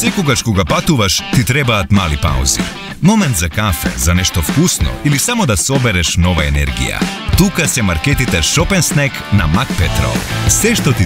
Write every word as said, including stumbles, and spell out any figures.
Всекогаш кога патуваш, ти требаат мали паузи. Момент за кафе, за нешто вкусно или само да собереш нова енергија. Тука се маркетите Shop and Snack на Макпетрол. Се што ти